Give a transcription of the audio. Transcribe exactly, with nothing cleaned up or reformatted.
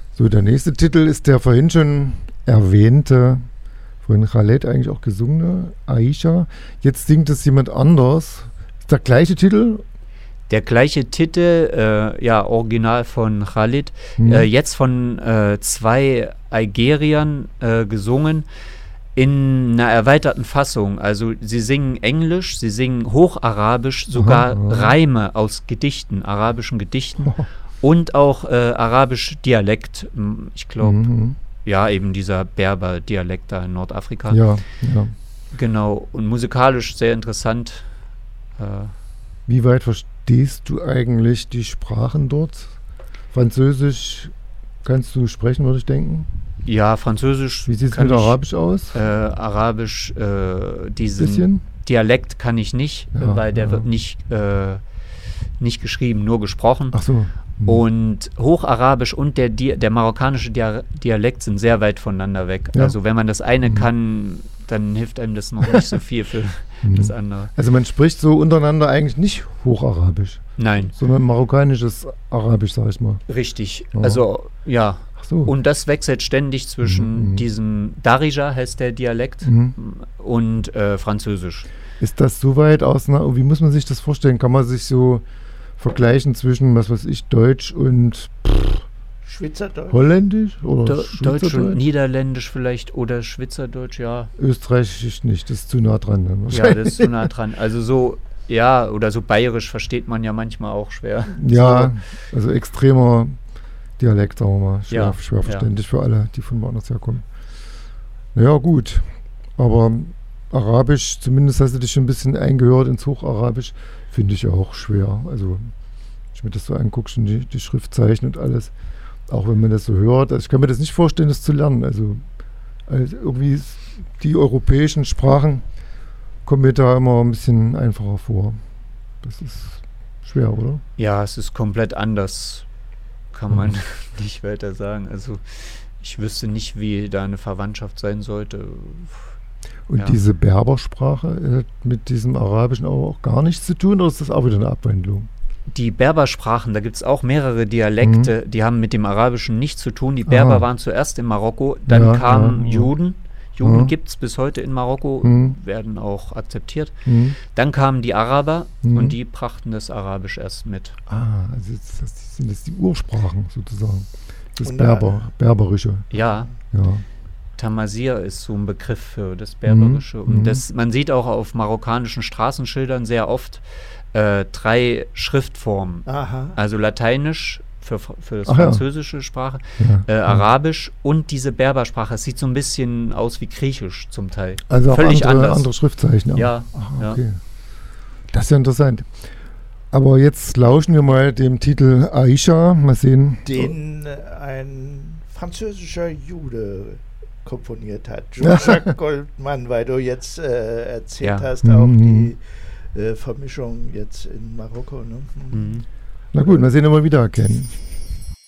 So, der nächste Titel ist der vorhin schon erwähnte, von Khaled eigentlich auch gesungene, Aisha. Jetzt singt es jemand anders. Ist der gleiche Titel? Der gleiche Titel, äh, ja, original von Khaled, hm. äh, jetzt von äh, zwei Algeriern äh, gesungen in einer erweiterten Fassung. Also sie singen Englisch, sie singen Hocharabisch, sogar aha, aha. Reime aus Gedichten, arabischen Gedichten oh. und auch äh, arabisch Dialekt, ich glaube, mhm. ja, eben dieser Berber-Dialekt da in Nordafrika. Ja, ja. Genau, und musikalisch sehr interessant. Äh, Wie weit verstehst du eigentlich die Sprachen dort? Französisch kannst du sprechen, würde ich denken? Ja, Französisch. Wie sieht es mit ich, Arabisch aus? Äh, Arabisch, äh, diesen Bisschen? Dialekt kann ich nicht, ja, weil der ja. wird nicht, äh, nicht geschrieben, nur gesprochen. Ach so. Hm. Und Hocharabisch und der, Di- der marokkanische Dia- Dialekt sind sehr weit voneinander weg. Ja. Also wenn man das eine hm. kann, dann hilft einem das noch nicht so viel für hm. das andere. Also man spricht so untereinander eigentlich nicht Hocharabisch. Nein. Sondern marokkanisches Arabisch, sag ich mal. Richtig. Ja. Also, ja. Ach so. Und das wechselt ständig zwischen mhm. diesem Darija, heißt der Dialekt, mhm. und äh, Französisch. Ist das so weit auseinander? Wie muss man sich das vorstellen? Kann man sich so vergleichen zwischen, was weiß ich, Deutsch und pff, Schweizerdeutsch? Holländisch? Oder Do- Deutsch und Niederländisch vielleicht oder Schweizerdeutsch, ja. Österreichisch nicht, das ist zu nah dran. Dann ja, das ist zu nah dran. Also so, ja, oder so bayerisch versteht man ja manchmal auch schwer. Ja, so. Also extremer Dialekt, sagen wir mal. Schwer, ja, schwer verständlich ja. für alle, die von woanders herkommen. Ja, gut. Aber Arabisch, zumindest hast du dich schon ein bisschen eingehört ins Hocharabisch, finde ich auch schwer. Also, wenn ich mir das so angucke, schon die, die Schriftzeichen und alles, auch wenn man das so hört. Also ich kann mir das nicht vorstellen, das zu lernen. Also, also irgendwie die europäischen Sprachen kommen mir da immer ein bisschen einfacher vor. Das ist schwer, oder? Ja, es ist komplett anders, kann man mhm. nicht weiter sagen. Also ich wüsste nicht, wie da eine Verwandtschaft sein sollte. Und ja. diese Berbersprache hat mit diesem Arabischen auch gar nichts zu tun, oder ist das auch wieder eine Abwandlung? Die Berbersprachen, da gibt es auch mehrere Dialekte, mhm. die haben mit dem Arabischen nichts zu tun. Die Berber Aha. waren zuerst in Marokko, dann ja, kamen ja, Juden. Juden ja. gibt es bis heute in Marokko, mhm. werden auch akzeptiert. Mhm. Dann kamen die Araber mhm. und die brachten das Arabisch erst mit. Ah, also das, das sind jetzt die Ursprachen sozusagen. Das Berber, Berberische. Ja. ja. Tamazir ist so ein Begriff für das Berberische. Mhm. Und das, man sieht auch auf marokkanischen Straßenschildern sehr oft äh, drei Schriftformen. Aha. Also Lateinisch für, für das Ach französische ja. Sprache, ja, äh, ja. Arabisch und diese Berbersprache. Es sieht so ein bisschen aus wie Griechisch zum Teil. Also völlig auch andere, anders. andere Schriftzeichen. Ja. Ach, okay. Ja. Das ist ja interessant. Aber jetzt lauschen wir mal dem Titel Aisha. Mal sehen. Den äh, ein französischer Jude komponiert hat. Jean-Jacques Goldman, weil du jetzt äh, erzählt ja. hast, auch mhm. die äh, Vermischung jetzt in Marokko. Ne? Mhm. Na gut, mal sehen, ob wir wieder erkennen.